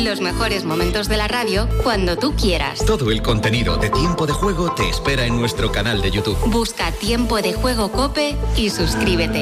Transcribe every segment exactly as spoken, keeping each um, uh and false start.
Los mejores momentos de la radio cuando tú quieras. Todo el contenido de Tiempo de Juego te espera en nuestro canal de YouTube. Busca Tiempo de Juego COPE y suscríbete.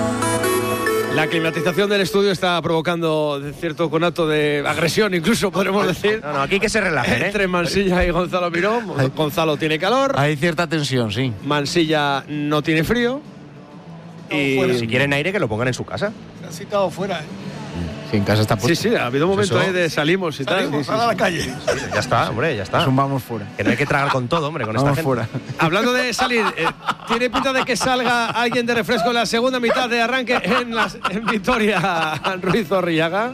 La climatización del estudio está provocando cierto conato de agresión, incluso podremos decir. No, no, aquí que se relajen, ¿eh? Entre Mansilla y Gonzalo Miró. Gonzalo tiene calor. Hay cierta tensión, sí. Mansilla no tiene frío. Y bueno, si quieren aire, que lo pongan en su casa. Se ha citado fuera, ¿eh? Sí, en casa está puesto. Sí, sí, ha habido un momento ahí de salimos y salimos, tal. Sí, sí, a la calle. Sí, ya está, hombre, ya está. Es un vamos fuera. Que no hay que tragar con todo, hombre, con vamos esta gente. fuera. Hablando de salir, eh, ¿tiene pinta de que salga alguien de refresco en la segunda mitad de arranque en, las, en Vitoria, Ruiz Zorrillaga?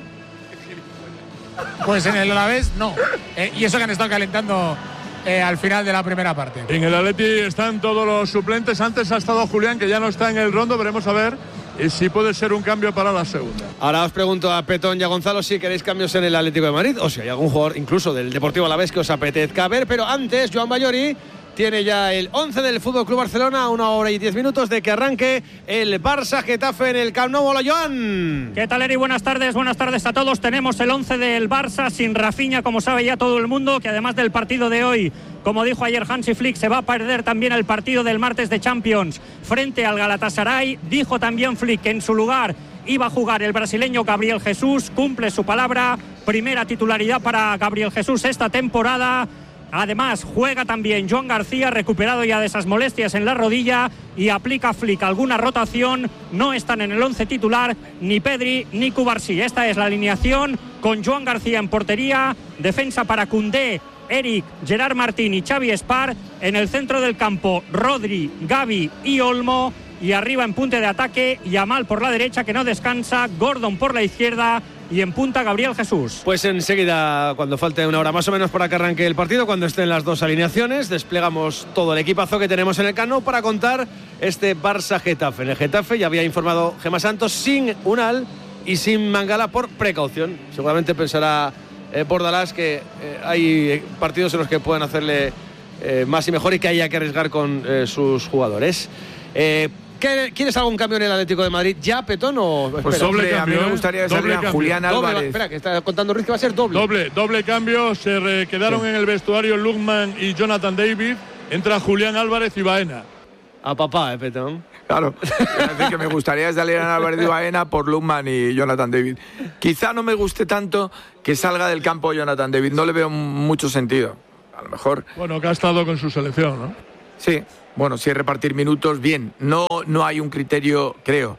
Pues en el Alavés no. Eh, y eso que han estado calentando eh, al final de la primera parte. En el Atleti están todos los suplentes. Antes ha estado Julián, que ya no está en el rondo. Veremos a ver y si puede ser un cambio para la segunda. Ahora os pregunto a Petón y a Gonzalo si queréis cambios en el Atlético de Madrid o si hay algún jugador incluso del Deportivo Alavés que os apetezca ver, pero antes Joan Bayori tiene ya el once del F C Barcelona a una hora y diez minutos de que arranque el Barça Getafe en el Camp Nou. Hola, Joan. ¿Qué tal, Eri? Buenas tardes, buenas tardes a todos. Tenemos el once del Barça sin Rafinha, como sabe ya todo el mundo, que además del partido de hoy, como dijo ayer Hansi Flick, se va a perder también el partido del martes de Champions frente al Galatasaray. Dijo también Flick que en su lugar iba a jugar el brasileño Gabriel Jesús. Cumple su palabra, primera titularidad para Gabriel Jesús esta temporada. Además, juega también Joan García, recuperado ya de esas molestias en la rodilla, y aplica Flick alguna rotación. No están en el once titular ni Pedri ni Cubarsí. Esta es la alineación, con Joan García en portería, defensa para Koundé, Eric, Gerard Martín y Xavi Espar. En el centro del campo, Rodri, Gavi y Olmo. Y arriba en punte de ataque, Yamal por la derecha, que no descansa, Gordon por la izquierda. Y en punta Gabriel Jesús. Pues enseguida, cuando falte una hora más o menos para que arranque el partido, cuando estén las dos alineaciones, desplegamos todo el equipazo que tenemos en el Camp Nou para contar este Barça-Getafe. En el Getafe ya había informado Gemma Santos sin Unal y sin Mangala por precaución. Seguramente pensará eh, Bordalás que eh, hay partidos en los que pueden hacerle eh, más y mejor y que haya que arriesgar con eh, sus jugadores. Eh, ¿Quieres algún cambio en el Atlético de Madrid ya, Petón? O pues doble cambio, a mí me gustaría que saliera Julián Álvarez. Doble, espera, que está contando Ruiz que va a ser doble. Doble, doble cambio. Se re, quedaron sí. en el vestuario Lukman y Jonathan David. Entra Julián Álvarez y Baena. A papá, ¿eh, Petón? Claro. Es decir, que me gustaría que salieran Álvarez y Baena por Lukman y Jonathan David. Quizá no me guste tanto que salga del campo Jonathan David. No le veo mucho sentido. A lo mejor. Bueno, que ha estado con su selección, ¿no? Sí. Bueno, si es repartir minutos, bien. No, no hay un criterio, creo,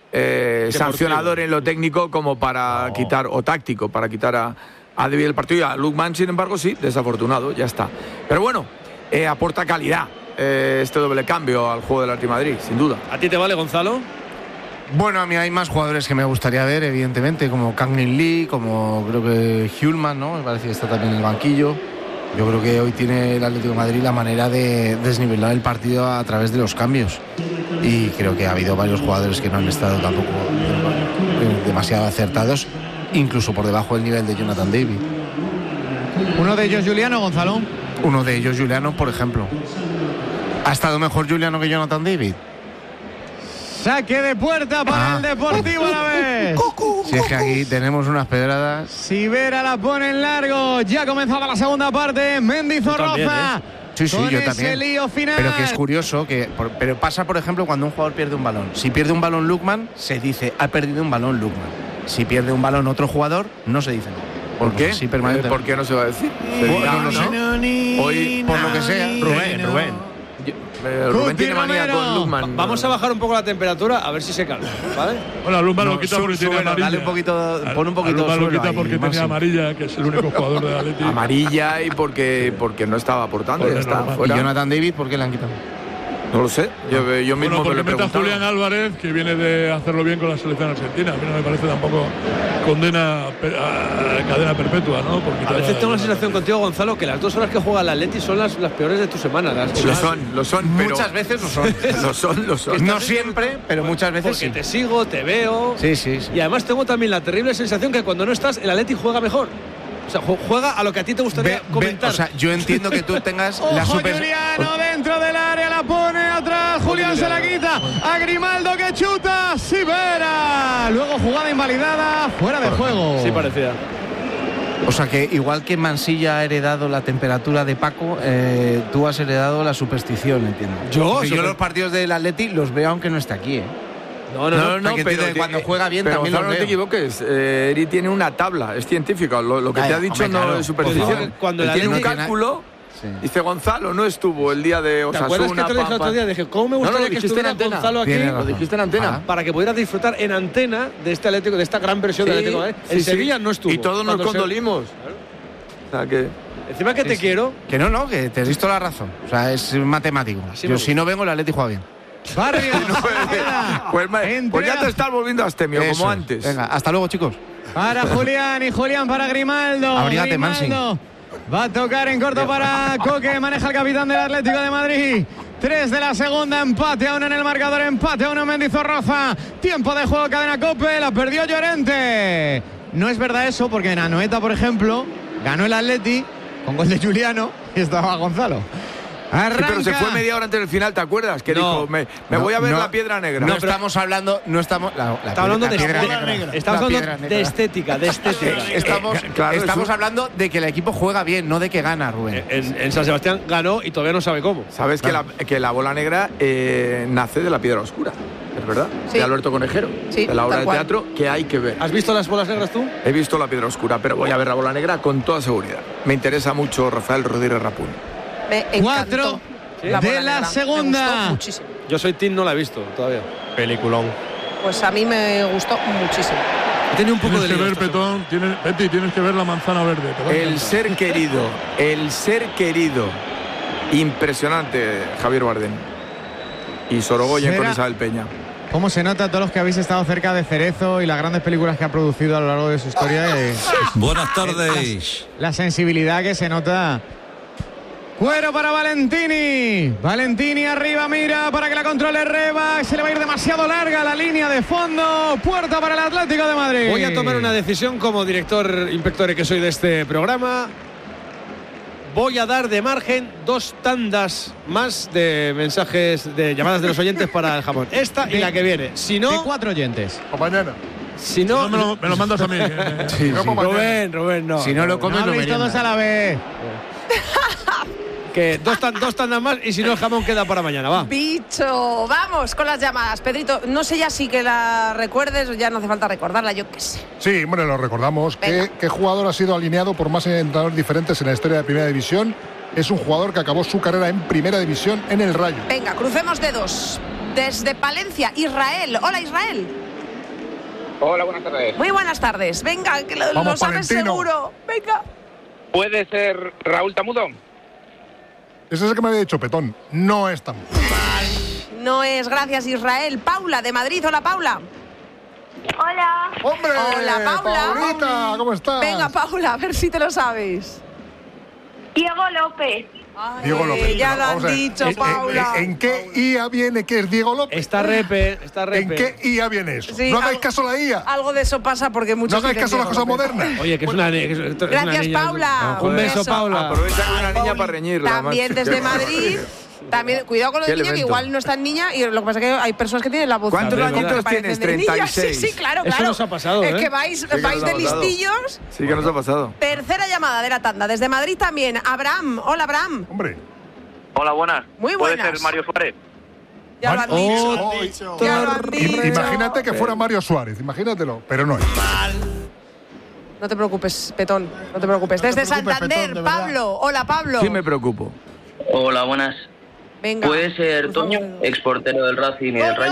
eh, sancionador en lo técnico como para oh. quitar, o táctico, para quitar a, a David el partido. Y a Lukman, sin embargo, sí, desafortunado, ya está. Pero bueno, eh, aporta calidad eh, este doble cambio al juego del Atlético de Madrid, sin duda. ¿A ti te vale, Gonzalo? Bueno, a mí hay más jugadores que me gustaría ver, evidentemente, como Kang Min Lee, como creo que Hjulman, ¿no? Me parece que está también en el banquillo. Yo creo que hoy tiene el Atlético de Madrid la manera de desnivelar el partido a través de los cambios. Y creo que ha habido varios jugadores que no han estado tampoco demasiado acertados, incluso por debajo del nivel de Jonathan David. ¿Uno de ellos Juliano, Gonzalo? Uno de ellos Juliano, por ejemplo. ¿Ha estado mejor Juliano que Jonathan David? Saque de puerta para ah. el Deportivo Alavés. Si es que aquí tenemos unas pedradas. Sivera la pone en largo. Ya comenzaba la segunda parte. Mendizorroza. ¿Eh? Sí, sí, con yo ese también. Lío final. Pero que es curioso que, por, pero pasa, por ejemplo, cuando un jugador pierde un balón. Si pierde un balón Lukman, se dice ha perdido un balón Lukman. Si pierde un balón otro jugador, no se dice nada. ¿Por qué? Sí, ¿Por qué no se va a decir? No, no, no. Hoy, por lo que sea. Rubén, Rubén. Eh, Rubén tiene manía con Lukman. Vamos a bajar un poco la temperatura a ver si se calma, ¿vale? Bueno, Lukman no, lo quita su, porque tiene suelo, amarilla. Dale un poquito, pon un poquito Lukman lo quita porque ahí, tenía amarilla, que es el único jugador de Atleti. Amarilla y porque, porque no estaba aportando. Ya está, ¿Y Jonathan David por qué le han quitado? No lo sé, yo, yo mismo bueno, porque me lo he mete a preguntado. Julián Álvarez, que viene de hacerlo bien con la selección argentina. A mí no me parece tampoco condena a cadena perpetua, ¿no? Porque a veces tengo la sensación contigo, Gonzalo, que las dos horas que juega el Atleti son las, las peores de tu semana. Las lo son, lo son, pero muchas veces lo son. lo son, lo son. No siempre, pero muchas veces porque sí. te sigo, te veo. Sí, sí, sí. Y además tengo también la terrible sensación que cuando no estás, el Atleti juega mejor. O sea, juega a lo que a ti te gustaría ve, comentar. Ve, o sea, yo entiendo que tú tengas Ojo, la super... Juliano dentro del área, la pone atrás, Julián se la quita, a Grimaldo que chuta, Sivera. Luego jugada invalidada, fuera de juego. Sí parecía. O sea que igual que Mansilla ha heredado la temperatura de Paco, eh, tú has heredado la superstición, entiendo. Yo, Porque yo super... los partidos del Atleti los veo aunque no esté aquí, ¿eh? No, no, no, no, no pero te, cuando juega bien pero también Gonzalo, los no te veo. equivoques, eh, Eri tiene una tabla, es científica, lo, lo que Ay, te ha dicho hombre, no claro, es superstición. Cuando Él el tiene un Atleti- cálculo, Sí. dice Gonzalo, no estuvo el día de ¿Te acuerdas que Osasuna, te lo dije el pam, otro pam. día? Dije, ¿cómo me No, no, gustaría lo que dijiste en estuviera antena. Gonzalo aquí? Tiene Lo razón. dijiste en antena. Ah. Para que pudieras disfrutar en antena de este Atlético, de esta gran versión Sí, del Atlético de Madrid. sí, En sí. Sevilla no estuvo. Y todos nos Cuando se- condolimos. O sea que... Encima que te Sí. quiero. Que no, no, que te he visto la razón. O sea, es matemático. Así Yo me si no vengo, el Atleti juega bien. Barrios. Pues, ma- pues ya Entrega. te estás volviendo astemio, Eso como es. antes. Venga, hasta luego, chicos. Para Julián y Julián para Grimaldo. Abrígate, Grimaldo va a tocar en corto para Coque. Maneja el capitán del Atlético de Madrid. Tres de la segunda, empate a uno en el marcador, empate a uno en Mendizorroza. Tiempo de juego, cadena COPE, la perdió Llorente. No es verdad eso, porque en Anoeta, por ejemplo, ganó el Atleti con gol de Juliano y estaba Gonzalo. Sí, Arranca. pero se fue media hora antes del final, ¿te acuerdas? Que No. dijo, me, me No, voy a ver no. la piedra negra. No, estamos hablando, no estamos. La, la Está piedra- hablando la de, piedra de- negra. estamos La hablando piedra de negra. estética, de estética. Estamos, Claro, estamos eso- hablando de que el equipo juega bien, no de que gana, Rubén. En, en San Sebastián ganó y todavía no sabe cómo. Sabes que, la, que la bola negra eh, nace de la piedra oscura, ¿es verdad? Sí. De Alberto Conejero, Sí, de la obra tal de cual. teatro que hay que ver. ¿Has visto las bolas negras tú? He visto la piedra oscura, pero voy a ver la bola negra con toda seguridad. Me interesa mucho Rafael Rodríguez Rapún. Me encantó. Cuatro La de bola la negra. segunda. Me gustó muchísimo. Yo soy Tim, no la he visto todavía. Peliculón. Pues a mí me gustó muchísimo. He tenido un poco Tienes de que lío ver, esta semana. Petón, tienes, Peti, tienes que ver la manzana verde. te va a El encantar. ser querido, el ser querido. Impresionante, Javier Bardem. Y Sorogoyen con Será- Isabel Peña. ¿Cómo se nota a todos los que habéis estado cerca de Cerezo y las grandes películas que ha producido a lo largo de su historia? Eh, Buenas tardes. la sensibilidad que se nota. Cuero para Valentini. Valentini arriba, mira para que la controle Reba. Se le va a ir demasiado larga la línea de fondo. Puerta para el Atlético de Madrid. Voy a tomar una decisión como director inspector que soy de este programa. Voy a dar de margen dos tandas más de mensajes, de llamadas de los oyentes para el jamón. Esta y la que viene. Si De no, cuatro oyentes. O mañana. si No, no, me, lo, me lo mandas a mí. eh. Sí, sí. Rubén, Rubén, no. Si no lo No comes, lo habléis todos meriendas. a la vez. Que dos, tan- dos tandas más y si no el jamón queda para mañana, va. Bicho, vamos con las llamadas. Pedrito, no sé ya si que la recuerdes o ya no hace falta recordarla, yo qué sé. Sí, bueno, lo recordamos. Venga. ¿Qué, ¿Qué jugador ha sido alineado por más entrenadores diferentes en la historia de Primera División? Es un jugador que acabó su carrera en Primera División en el Rayo. Venga, crucemos dedos. Desde Palencia, Israel. Hola, Israel. Hola, buenas tardes. Muy buenas tardes. Venga, que lo, Vamos, lo sabes Palentino. seguro. Venga. ¿Puede ser Raúl Tamudo? Ese es el que me había dicho Petón. No es tan. No es, gracias, Israel. Paula, de Madrid. Hola, Paula. Hola. ¡Hombre! Hola, Paula. Paulita, ¿cómo estás? Venga, Paula, a ver si te lo sabes. Diego López. Ay, Diego López. Ya lo Vamos a han ver. dicho, ¿En- en- Paula. ¿En, qué I A viene que es Diego López? Está repe, está repe. ¿En qué I A viene eso? Sí, no hagáis algo- caso a la I A. Algo de eso pasa porque muchos No hagáis dicen caso a las Diego cosas López. modernas. Oye, que es una, que es- es una Gracias, niña. Paula. Un Un beso, beso. Paula. Aprovecha con una niña para reñirla. También macho. desde Qué Madrid. También, cuidado con lo Qué de niña, que elemento. igual no es tan niña y lo que pasa es que hay personas que tienen la voz. ¿Cuántos un poco añitos que parecen tienes? de niña. treinta y seis. Sí, sí, claro, Eso claro. nos ha pasado, Es ¿eh? que vais, Sí que vais nos de ha pasado. listillos. Sí que nos ha pasado. Tercera llamada de la tanda. Desde Madrid también. Abraham. Hola, Abraham. Hombre. Hola, buenas. Muy ¿Puede buenas. ser Mario Suárez? Ya lo han Oh, dicho. Ya lo han I- dicho. Imagínate que fuera Mario Suárez, imagínatelo, pero no es. No te preocupes, Petón. No te preocupes. Desde preocupes, Santander, Petón, de verdad. Pablo. Hola, Pablo. Sí me preocupo. Hola, buenas. Venga. ¿Puede ser Toño, exportero del Racing y del Rayo?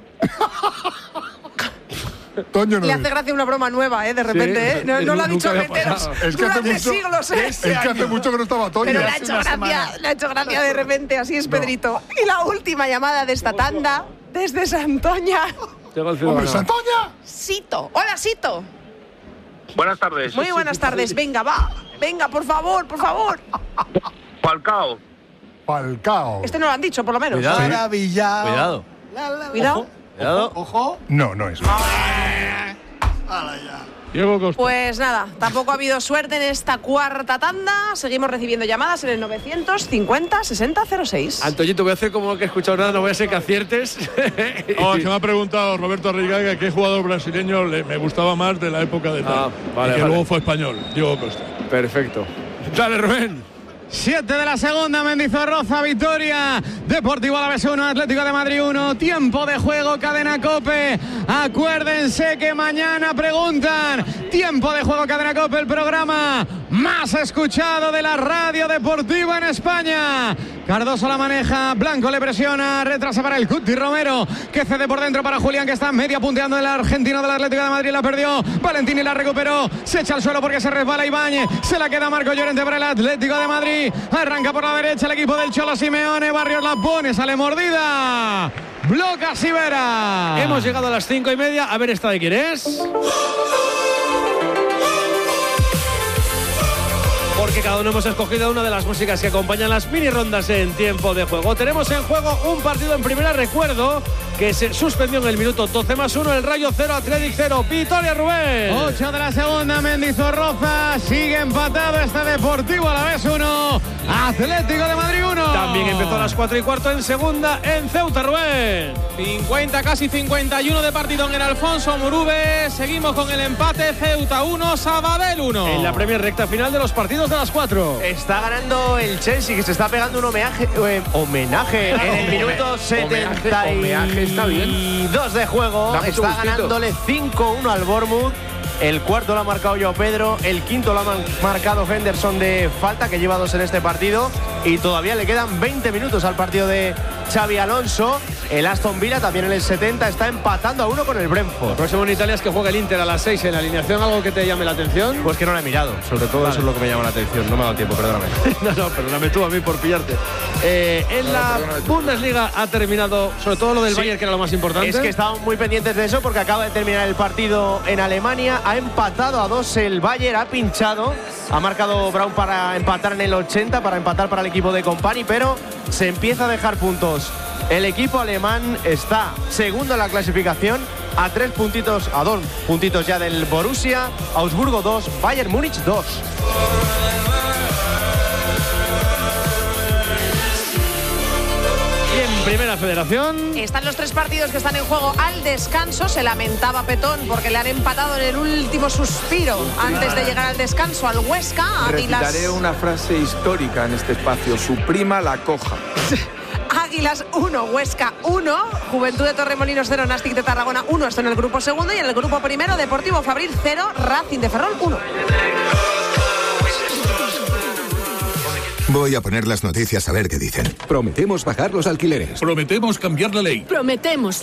Toño no Le es. hace gracia una broma nueva, ¿eh? De repente, ¿eh? No, no lo ha dicho Nunca había meteros pasado. Es que hace durante mucho, siglos, ¿eh? es que hace mucho que no estaba Toño. Pero le ha hecho gracia, le ha hecho gracia de repente, así es Pedrito. Y la última llamada de esta tanda, desde Santoña, Tengo el ¡Hombre, ciudadano. Santoña! Sito. Hola, Sito. Buenas tardes. Muy buenas tardes. Venga, va. Venga, por favor, por favor. Falcao. Falcao. Este no lo han dicho, por lo menos. Cuidado. Maravillado. Cuidado. Cuidado. Cuidado. Ojo. No, no es. Diego Costa. Pues nada, tampoco ha habido suerte en esta cuarta tanda. Seguimos recibiendo llamadas en el novecientos cincuenta sesenta cero seis. Antoñito, voy a hacer como que he escuchado nada, no voy a ser que aciertes. Oh, que me ha preguntado Roberto Arrigaga qué jugador brasileño le, me gustaba más de la época de tal. Ah, vale, y que vale. luego fue español, Diego Costa. Perfecto. Dale, Rubén. siete de la segunda, Mendizorroza, victoria. Deportivo Alavés uno, Atlético de Madrid uno. Tiempo de juego, cadena COPE. Acuérdense que mañana preguntan. Tiempo de juego, cadena COPE, el programa más escuchado de la radio deportiva en España. Cardoso la maneja, Blanco le presiona, retrasa para el Cuti Romero, que cede por dentro para Julián, que está media punteando el argentino del Atlético de Madrid, la perdió. Valentini la recuperó, se echa al suelo porque se resbala Ibáñez, se la queda Marco Llorente para el Atlético de Madrid. Arranca por la derecha el equipo del Cholo Simeone, Barrios la pone, sale mordida. Bloca Sivera. Hemos llegado a las cinco y media. A ver, ¿esta de quién es? Porque cada uno hemos escogido una de las músicas que acompañan las mini rondas en tiempo de juego. Tenemos en juego un partido en primera. Recuerdo que se suspendió en el minuto doce más uno. El Rayo cero, Athletic cero. Victoria, Rubén. ocho de la segunda, Mendizorroza. Sigue empatado este Deportivo Alavés uno, Atlético de Madrid uno. También empezó a las cuatro y cuarto en segunda en Ceuta, Rubén. cincuenta, casi cincuenta y uno de partido en el Alfonso Murube. Seguimos con el empate. Ceuta uno, Sabadell uno. En la Premier recta final de los partidos de las cuatro. Está ganando el Chelsea, que se está pegando un homenaje, eh, homenaje en el minuto setenta y dos de juego. Da mucho Está gustito. ganándole cinco uno al Bournemouth. El cuarto lo ha marcado Joao Pedro, el quinto lo ha marcado Henderson de falta, que lleva dos en este partido, y todavía le quedan veinte minutos al partido de Xabi Alonso. El Aston Villa también en el setenta está empatando a uno con el Brentford. El próximo en Italia es que juega el Inter a las seis en la alineación. ¿Algo que te llame la atención? Pues que no la he mirado, sobre todo Vale. eso es lo que me llama la atención. No me ha dado tiempo, perdóname. No, no, perdóname tú a mí por pillarte. Eh, en la Bundesliga ha terminado, sobre todo lo del Sí. Bayern, que era lo más importante. Es que estábamos muy pendientes de eso porque acaba de terminar el partido en Alemania. Ha empatado a dos el Bayern, ha pinchado. Ha marcado Braun para empatar en el ochenta, para empatar para el equipo de Company, pero se empieza a dejar puntos. El equipo alemán está segundo en la clasificación, a tres puntitos, a dos puntitos ya del Borussia. Augsburgo dos, Bayern Múnich dos. Y en primera federación. Están los tres partidos que están en juego al descanso. Se lamentaba Petón porque le han empatado en el último suspiro antes de llegar al descanso al Huesca. Águilas, Recitaré una frase histórica en este espacio. Su prima la coja. Águilas uno, Huesca uno, Juventud de Torremolinos cero, Nastic de Tarragona uno. Esto en el grupo segundo. Y en el grupo primero, Deportivo Fabril cero, Racing de Ferrol uno. Voy a poner las noticias a ver qué dicen. Prometemos bajar los alquileres. Prometemos cambiar la ley. Prometemos